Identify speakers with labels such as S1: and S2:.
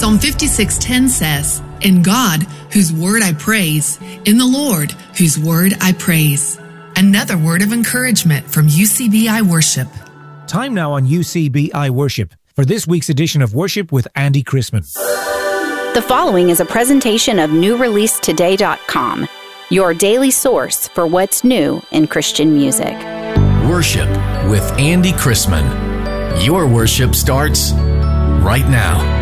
S1: Psalm 56:10 says, "In God, whose word I praise, in the Lord, whose word I praise." Another word of encouragement from UCBI Worship.
S2: Time now on UCBI Worship for this week's edition of Worship with Andy Chrisman.
S3: The following is a presentation of NewReleaseToday.com, your daily source for what's new in Christian music.
S4: Worship with Andy Chrisman. Your worship starts right now.